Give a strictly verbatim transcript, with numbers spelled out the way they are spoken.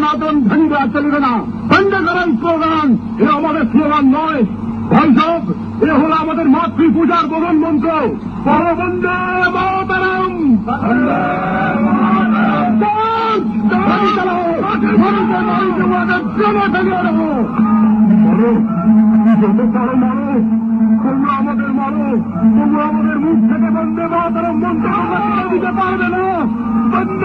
সনাতন ভাঙিবা চলবে না। বন্ধে করেন স্লোগান, এ আমাদের স্লোগান নয় ভাই সব, এ হল আমাদের মাতৃ পূজার প্রধান মন্ত্র। বন্দে মাতরম। যত পারো মারো, তোমরা আমাদের মারো, তোমরা আমাদের মুখ থেকে বন্দে মাতরম মন্ত্র দিতে পারবে না। বন্দে